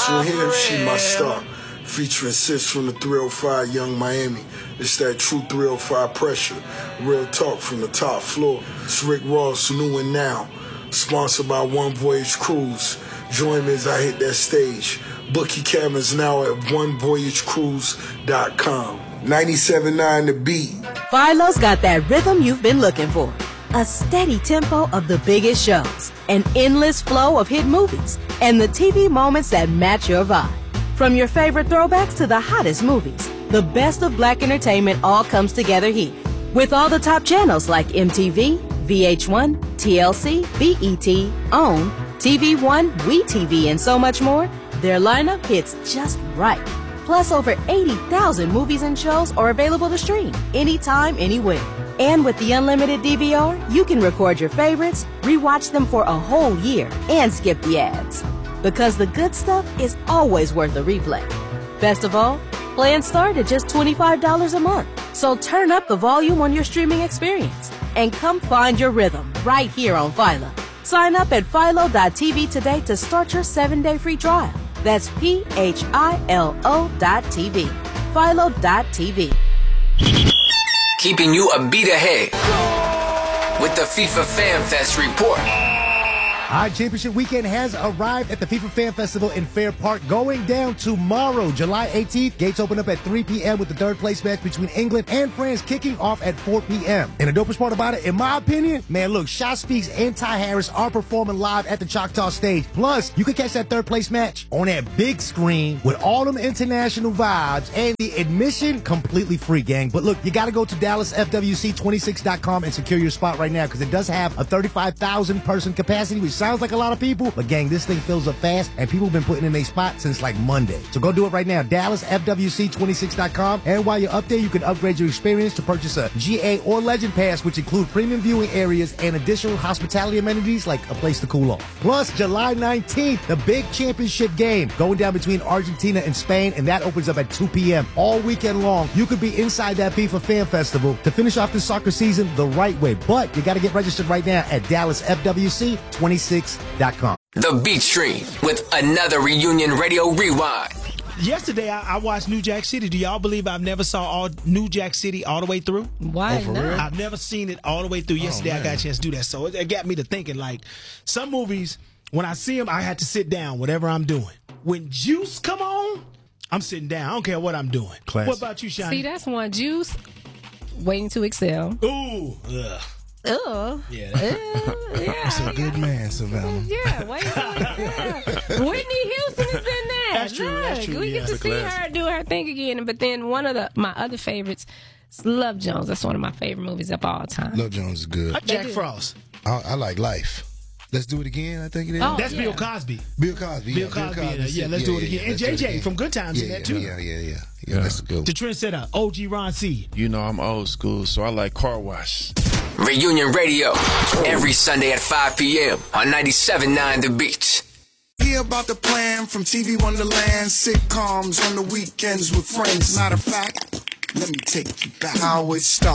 Crystal here, she my star. Featuring sis from the 305 Young Miami. It's that true 305 pressure. Real talk from the top floor. It's Rick Ross, new and now. Sponsored by One Voyage Cruise. Join me as I hit that stage. Book your cabins now at onevoyagecruise.com. 97.9 The Beat. Philo's got that rhythm you've been looking for. A steady tempo of the biggest shows. An endless flow of hit movies. And the TV moments that match your vibe. From your favorite throwbacks to the hottest movies, the best of black entertainment all comes together here. With all the top channels like MTV, VH1, TLC, BET, OWN, TV One, WeTV, and so much more, their lineup hits just right. Plus, over 80,000 movies and shows are available to stream anytime, anywhere. And with the unlimited DVR, you can record your favorites, rewatch them for a whole year, and skip the ads. Because the good stuff is always worth a replay. Best of all, plans start at just $25 a month. So turn up the volume on your streaming experience and come find your rhythm right here on Philo. Sign up at philo.tv today to start your 7-day free trial. That's PHILO.TV. Philo.tv. Keeping you a beat ahead with the FIFA Fan Fest report. All right, championship weekend has arrived at the FIFA Fan Festival in Fair Park, going down tomorrow, July 18th. Gates open up at 3 p.m. with the third place match between England and France kicking off at 4 p.m. And the dopest part about it, in my opinion, man, look, Sha Speaks and Ty Harris are performing live at the Choctaw stage. Plus, you can catch that third place match on that big screen with all them international vibes, and the admission completely free, gang. But look, you got to go to DallasFWC26.com and secure your spot right now, because it does have a 35,000 person capacity, which sounds like a lot of people, but gang, this thing fills up fast, and people have been putting in their spot since like Monday. So go do it right now, DallasFWC26.com, and while you're up there, you can upgrade your experience to purchase a GA or Legend Pass, which include premium viewing areas and additional hospitality amenities like a place to cool off. Plus, July 19th, the big championship game going down between Argentina and Spain, and that opens up at 2 p.m. all weekend long. You could be inside that FIFA Fan Festival to finish off the soccer season the right way, but you got to get registered right now at DallasFWC26.com. The Beat Stream with another Reunion Radio Rewind. Yesterday, I watched New Jack City. Do y'all believe I've never saw all New Jack City all the way through? Why not? Real? I've never seen it all the way through. Yesterday, I got a chance to do that. So it got me to thinking, like, some movies, when I see them, I had to sit down, whatever I'm doing. When Juice come on, I'm sitting down. I don't care what I'm doing. Classic. What about you, Shani? See, that's one. Juice, Waiting to Excel. Ooh, ugh. Oh, Yeah. That's a good man, Savannah. Yeah, Waiting to Excel. Whitney Houston is in there. That's true, that's true, We yeah. get to see her do her thing again. But then one of my other favorites is Love Jones. That's one of my favorite movies of all time. Love Jones is good. Jack Frost. I like Life. Let's do it again, I think it is. Oh, That's yeah. Bill Cosby. Bill Cosby. Bill Cosby. Yeah, let's do it again. And let's do it JJ from Good Times in Yeah, that, too. Yeah, that's good. The trendsetter, OG Ron C. You know I'm old school, so I like Car Wash. Reunion Radio, every Sunday at 5 p.m. on 97.9 The Beat. Hear about the plan from TV Wonderland, sitcoms on the weekends with friends. Matter of fact, let me take you back how it started.